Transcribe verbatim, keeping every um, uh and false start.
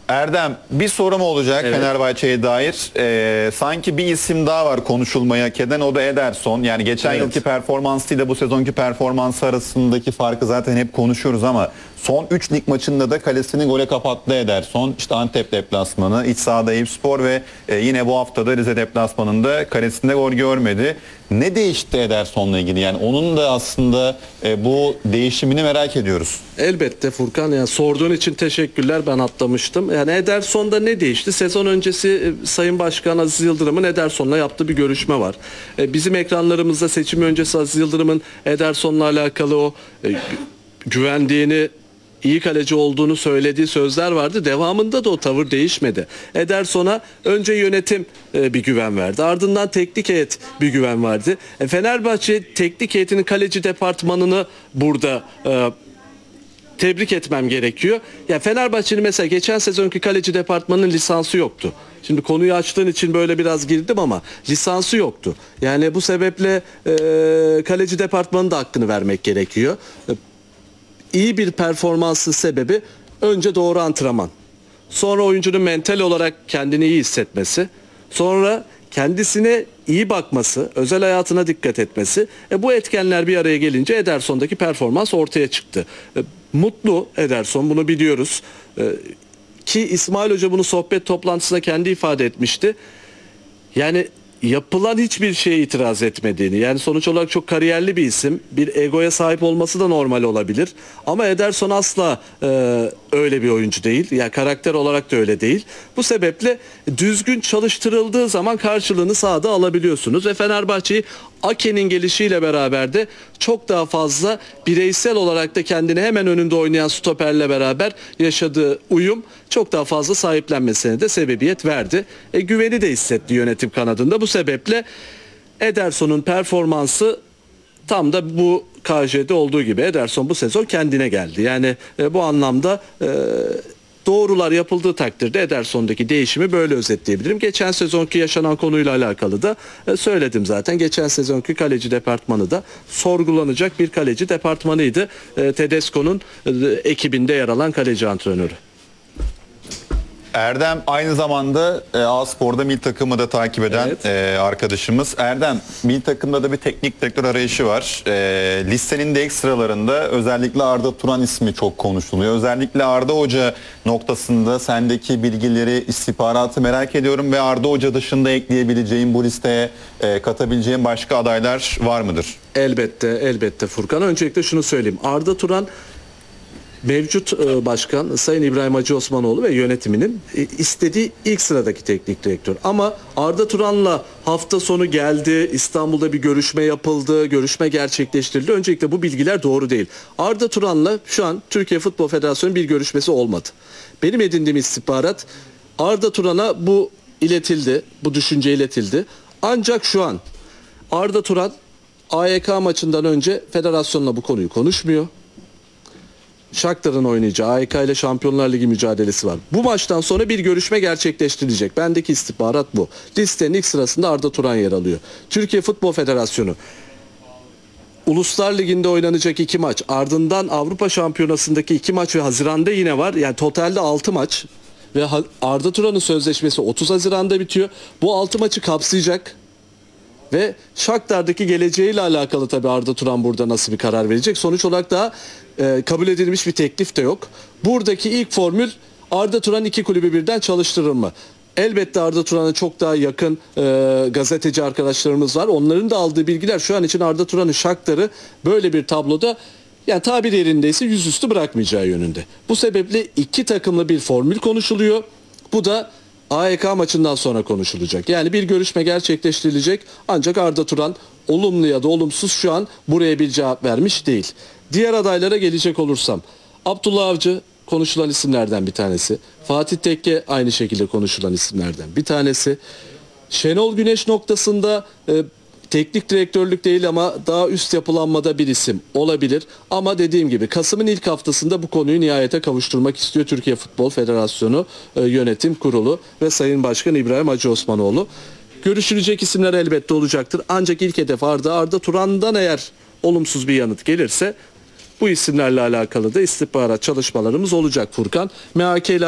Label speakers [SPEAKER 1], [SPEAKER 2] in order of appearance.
[SPEAKER 1] Erdem, bir sorum olacak
[SPEAKER 2] Evet.
[SPEAKER 1] Fenerbahçe'ye dair. Ee, sanki bir isim daha var konuşulmaya hak eden, o da Ederson. Yani geçen
[SPEAKER 2] Evet.
[SPEAKER 1] yılki performansıyla bu sezonki performansı arasındaki farkı zaten hep konuşuyoruz ama son üç lig maçında da kalesini gole kapattı Ederson. İşte Antep deplasmanı, iç sahada Eyüpspor ve e, yine bu haftada Rize deplasmanında kalesinde gol görmedi. Ne değişti Ederson'la ilgili? Yani onun da aslında e, bu değişimini merak ediyoruz.
[SPEAKER 2] Elbette Furkan, yani sorduğun için teşekkürler, ben atlamıştım. Yani Ederson'da ne değişti? Sezon öncesi e, Sayın Başkan Aziz Yıldırım'ın Ederson'la yaptığı bir görüşme var. E, bizim ekranlarımızda seçim öncesi Aziz Yıldırım'ın Ederson'la alakalı o e, güvendiğini, iyi kaleci olduğunu söylediği sözler vardı. Devamında da o tavır değişmedi. Ederson'a önce yönetim e, bir güven verdi. Ardından teknik heyet bir güven verdi. E, Fenerbahçe teknik heyetinin kaleci departmanını burada e, tebrik etmem gerekiyor. Ya Fenerbahçe'nin mesela geçen sezonki kaleci departmanının lisansı yoktu. Şimdi konuyu açtığın için böyle biraz girdim ama lisansı yoktu. Yani bu sebeple e, kaleci departmanının da hakkını vermek gerekiyor. E, iyi bir performansın sebebi önce doğru antrenman. Sonra oyuncunun mental olarak kendini iyi hissetmesi. Sonra kendisine iyi bakması, özel hayatına dikkat etmesi. E bu etkenler bir araya gelince Ederson'daki performans ortaya çıktı. E, mutlu Ederson, bunu biliyoruz. E, ki İsmail Hoca bunu sohbet toplantısında kendi ifade etmişti. Yani yapılan hiçbir şeye itiraz etmediğini, yani sonuç olarak çok kariyerli bir isim, bir egoya sahip olması da normal olabilir ama Ederson asla e, öyle bir oyuncu değil, yani karakter olarak da öyle değil. Bu sebeple düzgün çalıştırıldığı zaman karşılığını sahada alabiliyorsunuz ve Fenerbahçe'yi Ake'nin gelişiyle beraber de çok daha fazla bireysel olarak da kendini hemen önünde oynayan stoperle beraber yaşadığı uyum çok daha fazla sahiplenmesine de sebebiyet verdi. E, güveni de hissetti yönetim kanadında. Bu sebeple Ederson'un performansı tam da bu K J'de olduğu gibi Ederson bu sezon kendine geldi. Yani e, bu anlamda e, doğrular yapıldığı takdirde Ederson'daki değişimi böyle özetleyebilirim. Geçen sezonki yaşanan konuyla alakalı da e, söyledim zaten. Geçen sezonki kaleci departmanı da sorgulanacak bir kaleci departmanıydı. E, Tedesco'nun e, ekibinde yer alan kaleci antrenörü.
[SPEAKER 1] Erdem aynı zamanda e, A-Spor'da milli takımı da takip eden
[SPEAKER 2] Evet.
[SPEAKER 1] e, arkadaşımız. Erdem, milli takımda da bir teknik direktör arayışı var. E, listenin de ilk sıralarında özellikle Arda Turan ismi çok konuşuluyor. Özellikle Arda Hoca noktasında sendeki bilgileri, istihbaratı merak ediyorum ve Arda Hoca dışında ekleyebileceğin, bu listeye e, katabileceğin başka adaylar var mıdır?
[SPEAKER 2] Elbette, elbette Furkan. Öncelikle şunu söyleyeyim. Arda Turan mevcut e, başkan Sayın İbrahim Hacı Osmanoğlu ve yönetiminin e, istediği ilk sıradaki teknik direktör. Ama Arda Turan'la hafta sonu geldi, İstanbul'da bir görüşme yapıldı, görüşme gerçekleştirildi. Öncelikle bu bilgiler doğru değil. Arda Turan'la şu an Türkiye Futbol Federasyonu bir görüşmesi olmadı. Benim edindiğim istihbarat, Arda Turan'a bu iletildi, bu düşünce iletildi. Ancak şu an Arda Turan A Y K maçından önce federasyonla bu konuyu konuşmuyor. Shakhtar'ın oynayacağı A Y K ile Şampiyonlar Ligi mücadelesi var. Bu maçtan sonra bir görüşme gerçekleştirilecek. Bendeki istihbarat bu. Listenin ilk sırasında Arda Turan yer alıyor. Türkiye Futbol Federasyonu Uluslar Ligi'nde oynanacak iki maç, ardından Avrupa Şampiyonası'ndaki iki maç ve Haziran'da yine var. Yani totalde altı maç ve Arda Turan'ın sözleşmesi otuz Haziran'da bitiyor. Bu altı maçı kapsayacak. Ve Shakhtar'daki geleceğiyle alakalı tabii Arda Turan burada nasıl bir karar verecek? Sonuç olarak daha e, kabul edilmiş bir teklif de yok. Buradaki ilk formül, Arda Turan iki kulübü birden çalıştırır mı? Elbette Arda Turan'a çok daha yakın e, gazeteci arkadaşlarımız var. Onların da aldığı bilgiler şu an için Arda Turan'ın Shakhtar'ı böyle bir tabloda, yani tabir yerindeyse, yüzüstü bırakmayacağı yönünde. Bu sebeple iki takımlı bir formül konuşuluyor. Bu da A Y K maçından sonra konuşulacak. Yani bir görüşme gerçekleştirilecek ancak Arda Turan olumlu ya da olumsuz şu an buraya bir cevap vermiş değil. Diğer adaylara gelecek olursam, Abdullah Avcı konuşulan isimlerden bir tanesi. Fatih Tekke aynı şekilde konuşulan isimlerden bir tanesi. Şenol Güneş noktasında e, teknik direktörlük değil ama daha üst yapılanmada bir isim olabilir. Ama dediğim gibi Kasım'ın ilk haftasında bu konuyu nihayete kavuşturmak istiyor Türkiye Futbol Federasyonu e, Yönetim Kurulu ve Sayın Başkan İbrahim Hacı Osmanoğlu. Görüşülecek isimler elbette olacaktır. Ancak ilk hedef Arda. Arda Turan'dan eğer olumsuz bir yanıt gelirse bu isimlerle alakalı da istihbarat çalışmalarımız olacak Furkan. M H K ile